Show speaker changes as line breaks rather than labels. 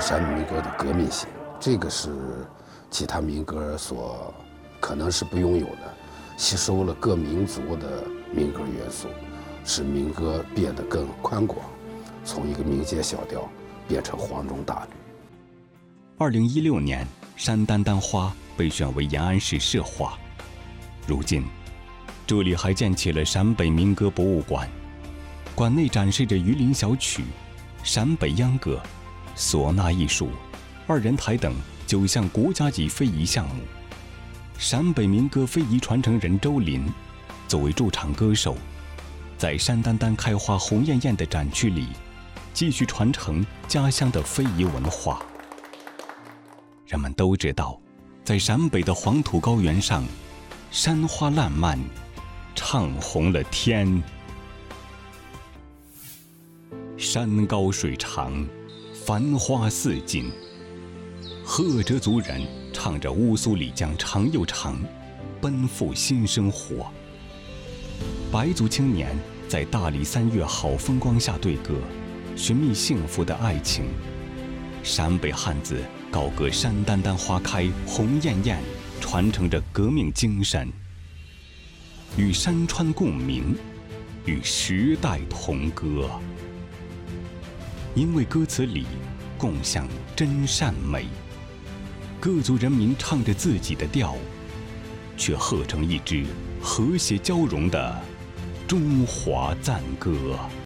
山民歌的革命性，这个是其他民歌可能是不拥有的，吸收了各民族的民歌元素，使民歌变得更宽广，从一个民间小调变成黄钟大吕。
2016年，山丹丹花被选为延安市市花。如今，这里还建起了陕北民歌博物馆，馆内展示着榆林小曲、陕北秧歌、唢呐艺术、二人台等9项国家级非遗项目。陕北民歌非遗传承人周林作为驻场歌手，在山丹丹开花红艳艳的展区里，继续传承家乡的非遗文化。人们都知道，在陕北的黄土高原上，山花烂漫，唱红了天。山高水长，繁花似锦。赫哲族人唱着乌苏里江长又长，奔赴新生活。白族青年在大理3月好风光下对歌，寻觅幸福的爱情。陕北汉子高歌山丹丹花开红艳艳，传承着革命精神，与山川共鸣，与时代同歌。因为歌词里共享真善美，各族人民唱着自己的调，却合成一支和谐交融的中华赞歌。